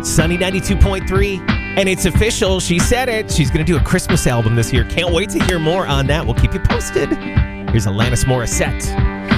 Sunny 92.3. And it's official. She said it. She's going to do a Christmas album this year. Can't wait to hear more on that. We'll keep you posted. Here's Alanis Morissette.